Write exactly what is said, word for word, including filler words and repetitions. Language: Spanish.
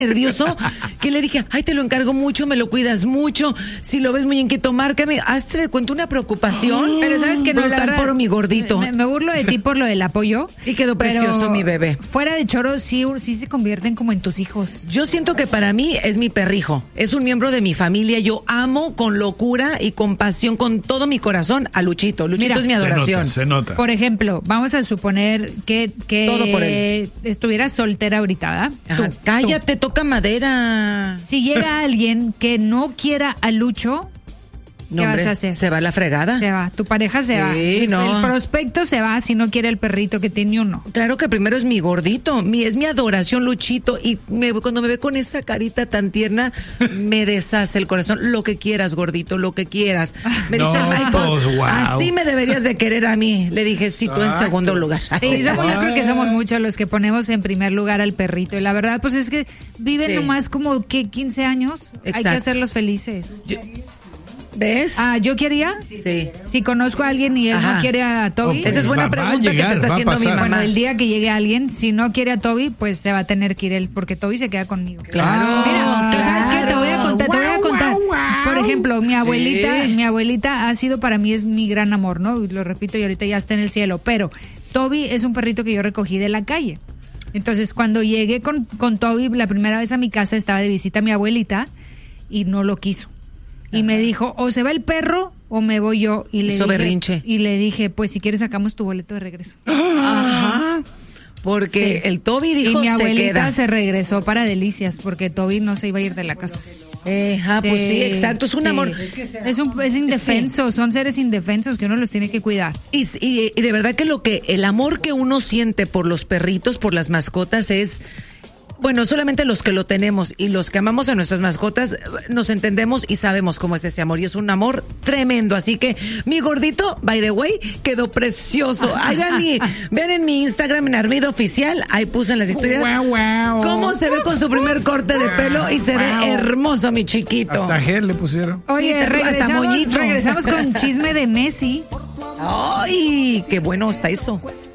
nervioso que le dije, ay, te lo encargo mucho, me lo cuidas mucho, si lo ves muy inquieto, márcame. Hazte de cuenta una preocupación. Pero sabes que no, brutal, la verdad, por mi gordito. Me, me burlo de ti por lo del apoyo. Y quedó precioso mi bebé. Fuera de choro, sí, sí se convierten como en tus hijos. Yo siento que para mí es mi perrijo, es un miembro de mi familia. Yo amo con locura y con pasión, con todo mi corazón a Luchito. Luchito Mira, es mi adoración. Se nota, se nota. Por ejemplo, vamos a suponer que, que todo por él. estuvieras soltera ahorita, ¿verdad? Ajá, tú, cállate, tú. Toca madera. Si llega alguien que no quiera a Lucho, ¿qué no, vas hombre, a hacer? Se va a la fregada. Se va, tu pareja se sí, va. El, no. el prospecto se va si no quiere el perrito que tiene uno. Claro que primero es mi gordito, mi, es mi adoración, Luchito. Y me, cuando me ve con esa carita tan tierna, me deshace el corazón. Lo que quieras, gordito, lo que quieras. Me no, dice Michael, pues, wow. así me deberías de querer a mí. Le dije, sí, tú en segundo lugar. Sí, somos, yo creo que somos muchos los que ponemos en primer lugar al perrito. Y la verdad, pues es que viven sí. nomás como que quince años. Exacto. Hay que hacerlos felices. Yo, ¿Ves? Ah, ¿yo quería? Sí. Si conozco a alguien y él Ajá. no quiere a Toby. Okay. Esa es buena va, pregunta va llegar, que te está haciendo mi mamá. Bueno, el día que llegue alguien, si no quiere a Toby, pues se va a tener que ir él, porque Toby se queda conmigo. Claro. Mira, ¿tú sabes qué? Te voy a contar, te voy a contar. Por ejemplo, mi abuelita, sí. mi abuelita ha sido para mí es mi gran amor, ¿no? Lo repito y ahorita ya está en el cielo, pero Toby es un perrito que yo recogí de la calle. Entonces, cuando llegué con, con Toby la primera vez a mi casa, estaba de visita mi abuelita y no lo quiso. Y Ajá. me dijo, o se va el perro o me voy yo. Y le, Eso dije, berrinche. y le dije, pues si quieres sacamos tu boleto de regreso. Ajá. Porque sí. el Toby dijo, y mi abuelita se queda. se regresó para Delicias, porque Toby no se iba a ir de la casa. Eh, ah, sí, pues sí, exacto, es un sí. amor. Es un es indefenso, sí. son seres indefensos que uno los tiene que cuidar. Y, y, y de verdad que lo que el amor que uno siente por los perritos, por las mascotas es... Bueno, solamente los que lo tenemos y los que amamos a nuestras mascotas nos entendemos y sabemos cómo es ese amor. Y es un amor tremendo. Así que mi gordito, by the way, quedó precioso. Hagan mi, vean en mi Instagram, en Armido Oficial, ahí puse en las historias wow, wow. cómo se ve con su primer corte de pelo y se wow. ve hermoso, mi chiquito. Hasta gel le pusieron. Oye, sí, regresamos, regresamos con chisme de Messi. ¡Ay! ¡Qué bueno está eso!